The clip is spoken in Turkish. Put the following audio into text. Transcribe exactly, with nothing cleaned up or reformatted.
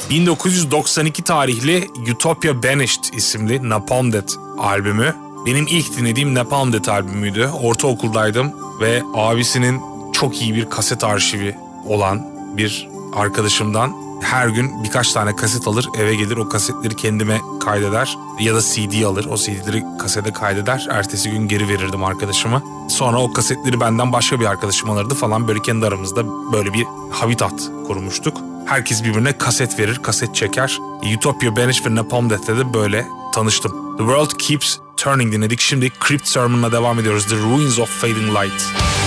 bin dokuz yüz doksan iki tarihli Utopia Banished isimli Napalm Death albümü. Benim ilk dinlediğim Napalm Death albümüydü. Ortaokuldaydım ve abisinin çok iyi bir kaset arşivi olan bir arkadaşımdan her gün birkaç tane kaset alır, eve gelir, o kasetleri kendime kaydeder ya da C D alır. O C D'leri kasete kaydeder. Ertesi gün geri verirdim arkadaşıma. Sonra o kasetleri benden başka bir arkadaşım alırdı falan, böyle kendi aramızda böyle bir habitat kurmuştuk. Herkes birbirine kaset verir, kaset çeker. Utopia Banished ve Napalm Death'te de böyle tanıştım. The World Keeps Turning dinledik. Şimdi Crypt Sermon'la devam ediyoruz. The Ruins of Fading Light.